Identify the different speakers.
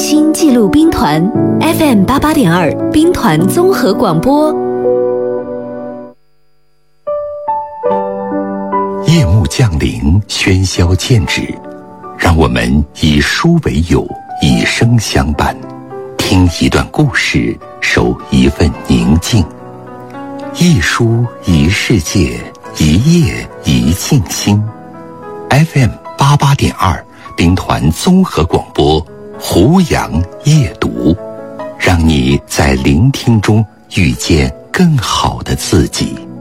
Speaker 1: 心记录兵团 FM88.2 兵团综合广播。
Speaker 2: 夜幕降临，喧嚣渐止，让我们以书为友，以声相伴，听一段故事，守一份宁静。一书一世界，一夜一静心。FM88.2 兵团综合广播，胡杨夜读，让你在聆听中遇见更好的自己。